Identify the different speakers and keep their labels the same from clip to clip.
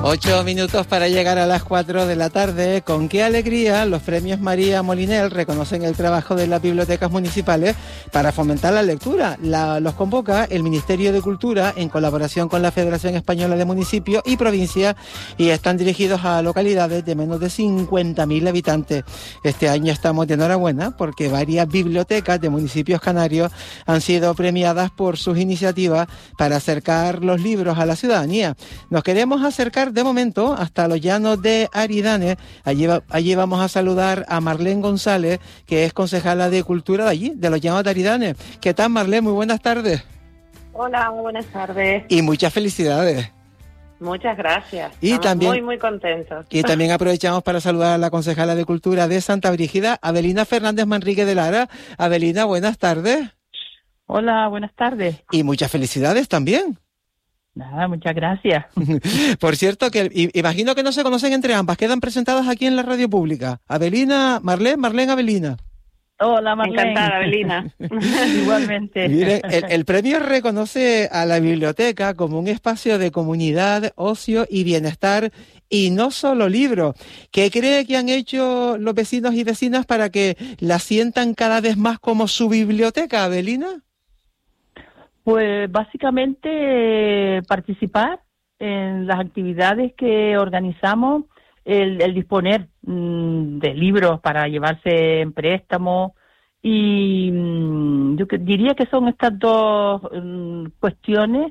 Speaker 1: 8 minutos para llegar a las 4 de la tarde. Con qué alegría los premios María Moliner reconocen el trabajo de las bibliotecas municipales para fomentar la lectura. Los convoca el Ministerio de Cultura en colaboración con la Federación Española de Municipios y Provincias y están dirigidos a localidades de menos de 50.000 habitantes. Este año estamos de enhorabuena porque varias bibliotecas de municipios canarios han sido premiadas por sus iniciativas para acercar los libros a la ciudadanía. Nos queremos acercar de momento hasta los llanos de Aridane. Allí vamos a saludar a Marlene González, que es concejala de Cultura de allí, de los llanos de Aridane. ¿Qué tal, Marlene? Muy buenas tardes.
Speaker 2: Hola, muy buenas tardes.
Speaker 1: Y muchas felicidades.
Speaker 2: Muchas gracias.
Speaker 1: Y
Speaker 2: estamos
Speaker 1: también,
Speaker 2: muy contentos.
Speaker 1: Y también aprovechamos para saludar a la concejala de Cultura de Santa Brígida, Avelina Fernández Manrique de Lara. Avelina, buenas tardes.
Speaker 3: Hola, buenas tardes.
Speaker 1: Y muchas felicidades también.
Speaker 3: Nada, muchas gracias.
Speaker 1: Por cierto, que imagino que no se conocen entre ambas, quedan presentadas aquí en la radio pública. Avelina, Marlene, Avelina.
Speaker 3: Hola, Marlene.
Speaker 2: Encantada, Avelina.
Speaker 3: Igualmente.
Speaker 1: Miren, el premio reconoce a la biblioteca como un espacio de comunidad, ocio y bienestar, y no solo libros. ¿Qué cree que han hecho los vecinos y vecinas para que la sientan cada vez más como su biblioteca, Avelina?
Speaker 3: Pues básicamente participar en las actividades que organizamos, el disponer de libros para llevarse en préstamo y yo diría que son estas dos cuestiones.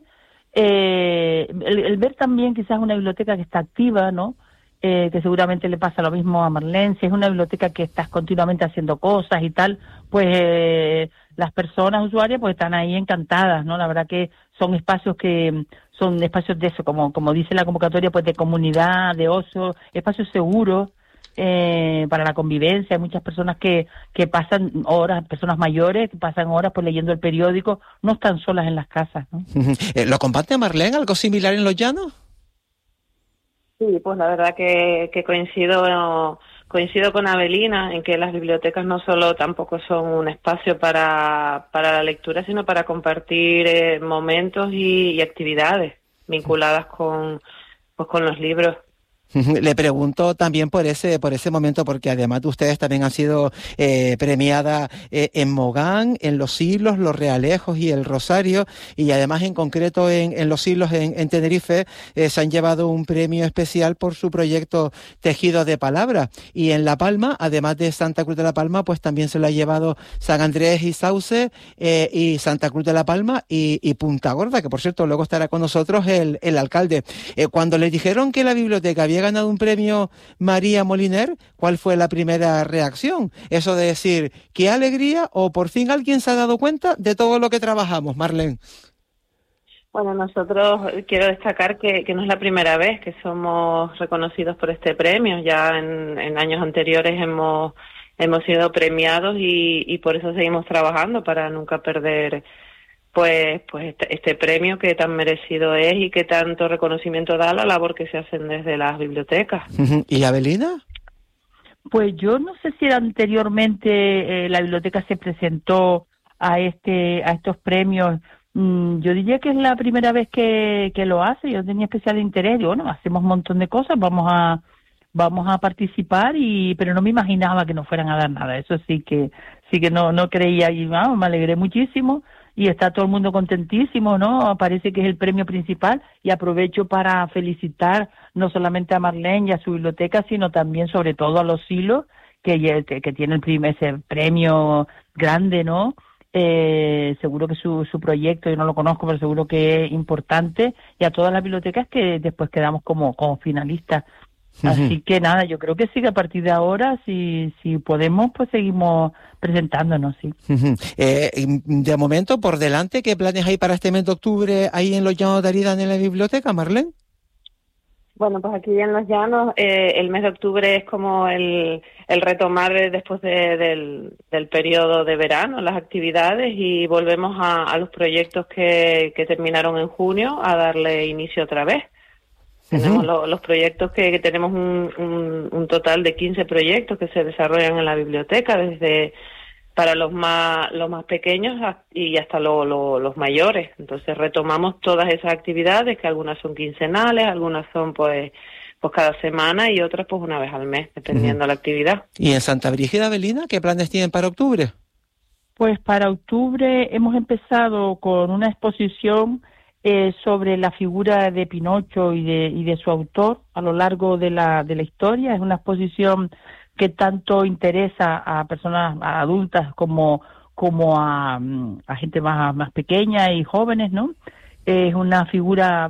Speaker 3: El ver también quizás una biblioteca que está activa, ¿no? Que seguramente le pasa lo mismo a Marlene, si es una biblioteca que estás continuamente haciendo cosas y tal, pues las personas usuarias pues están ahí encantadas, ¿no? La verdad que son espacios de eso, como dice la convocatoria, pues de comunidad, de ocio, espacios seguros para la convivencia. Hay muchas personas que pasan horas, personas mayores que pasan horas pues leyendo el periódico, no están solas en las casas, ¿no?
Speaker 1: ¿Lo comparte Marlene, algo similar en Los Llanos?
Speaker 2: Sí, pues la verdad que coincido con Avelina en que las bibliotecas no solo tampoco son un espacio para la lectura, sino para compartir momentos y actividades vinculadas con los libros.
Speaker 1: Le pregunto también por ese momento, porque además de ustedes también han sido premiada en Mogán, en Los Silos, Los Realejos y El Rosario, y además en concreto en Los Silos, en Tenerife, se han llevado un premio especial por su proyecto Tejidos de Palabra. Y en La Palma, además de Santa Cruz de la Palma, pues también se lo ha llevado San Andrés y Sauce, y Santa Cruz de la Palma y Punta Gorda, que por cierto luego estará con nosotros el alcalde. Cuando le dijeron que la biblioteca había ganado un premio María Moliner, ¿cuál fue la primera reacción? Eso de decir, qué alegría, o por fin alguien se ha dado cuenta de todo lo que trabajamos, Marlene.
Speaker 2: Bueno, nosotros quiero destacar que no es la primera vez que somos reconocidos por este premio. Ya en años anteriores hemos sido premiados y por eso seguimos trabajando para nunca perder pues este premio que tan merecido es y que tanto reconocimiento da a la labor que se hacen desde las bibliotecas.
Speaker 1: ¿Y Avelina?
Speaker 3: Pues yo no sé si anteriormente la biblioteca se presentó a estos premios. Yo diría que es la primera vez que lo hace. Yo tenía especial interés. Digo, bueno, hacemos un montón de cosas, vamos a participar, pero no me imaginaba que nos fueran a dar nada. Eso sí que no creía, y me alegré muchísimo. Y está todo el mundo contentísimo, ¿no? Parece que es el premio principal, y aprovecho para felicitar no solamente a Marlene y a su biblioteca, sino también sobre todo a Los Silos, que tiene ese premio grande, ¿no? Seguro que su proyecto, yo no lo conozco, pero seguro que es importante, y a todas las bibliotecas que después quedamos como finalistas. Así que nada, yo creo que sí, que a partir de ahora, si podemos, pues seguimos presentándonos, sí.
Speaker 1: De momento, por delante, ¿qué planes hay para este mes de octubre ahí en Los Llanos de Aridane en la biblioteca, Marlene?
Speaker 2: Bueno, pues aquí en Los Llanos el mes de octubre es como el retomar después del periodo de verano, las actividades, y volvemos a los proyectos que terminaron en junio a darle inicio otra vez. Tenemos los proyectos que tenemos un total de 15 proyectos que se desarrollan en la biblioteca, desde para los más pequeños y hasta los mayores. Entonces retomamos todas esas actividades, que algunas son quincenales, algunas son pues cada semana y otras pues una vez al mes, dependiendo de la actividad.
Speaker 1: ¿Y en Santa Brígida, Avelina, qué planes tienen para octubre?
Speaker 3: Pues para octubre hemos empezado con una exposición sobre la figura de Pinocho y de su autor a lo largo de la historia. Es una exposición que tanto interesa a personas adultas como a gente más pequeña y jóvenes, ¿no? Es una figura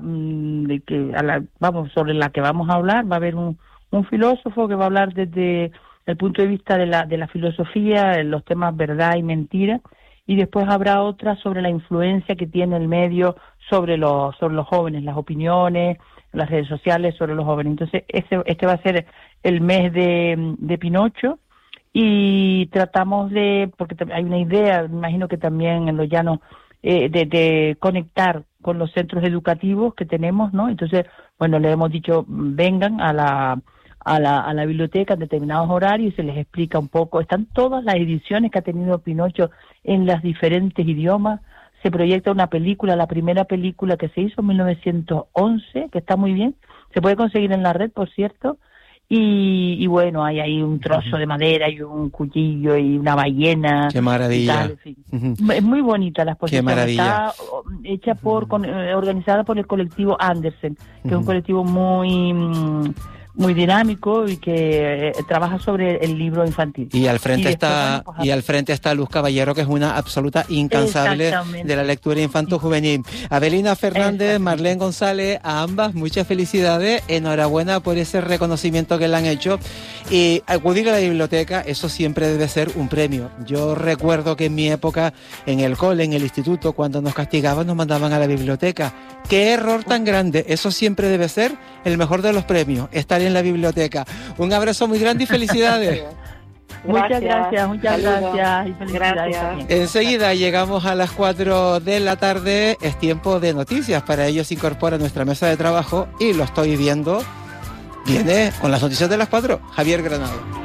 Speaker 3: sobre la que vamos a hablar. Va a haber un filósofo que va a hablar desde el punto de vista de la filosofía, los temas verdad y mentira, y después habrá otra sobre la influencia que tiene el medio sobre los jóvenes, las opiniones, las redes sociales sobre los jóvenes. Entonces este va a ser el mes de Pinocho, y tratamos porque hay una idea, me imagino que también en Los Llanos, de conectar con los centros educativos que tenemos, ¿no? Entonces, bueno, le hemos dicho, vengan a la biblioteca en determinados horarios y se les explica un poco. Están todas las ediciones que ha tenido Pinocho en los diferentes idiomas. Se proyecta una película, la primera película que se hizo en 1911, que está muy bien. Se puede conseguir en la red, por cierto. Y bueno, hay ahí un trozo de madera y un cuchillo y una ballena.
Speaker 1: ¡Qué maravilla!
Speaker 3: Tal, en fin. Es muy bonita la exposición.
Speaker 1: ¡Qué maravilla!
Speaker 3: Está hecha organizada por el colectivo Andersen, que es un colectivo muy dinámico y que trabaja sobre el libro infantil.
Speaker 1: Y al frente está Luz Caballero, que es una absoluta incansable de la lectura infanto-juvenil. Avelina Fernández, Marlene González, a ambas muchas felicidades, enhorabuena por ese reconocimiento que le han hecho, y acudir a la biblioteca, eso siempre debe ser un premio. Yo recuerdo que en mi época, en el cole, en el instituto, cuando nos castigaban nos mandaban a la biblioteca. ¡Qué error tan grande! Eso siempre debe ser el mejor de los premios, estar en la biblioteca. Un abrazo muy grande y felicidades.
Speaker 3: Muchas gracias. Y felicidades.
Speaker 2: Gracias.
Speaker 1: Enseguida llegamos a las 4 de la tarde, es tiempo de noticias. Para ello se incorpora a nuestra mesa de trabajo, y lo estoy viendo, viene con las noticias de las 4, Javier Granado.